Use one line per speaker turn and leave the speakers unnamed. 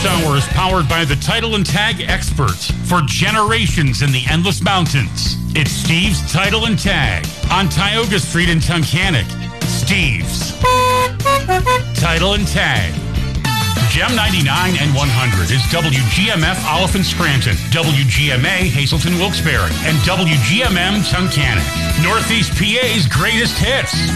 This hour is powered by the Title and Tag experts for generations in the Endless Mountains. It's Steve's Title and Tag on Tioga Street in Tunkhannock. Steve's Title and Tag. Gem 99 and 100 is WGMF Oliphant Scranton, WGMA Hazleton Wilkes-Barre, and WGMM Tunkhannock. Northeast PA's greatest hits.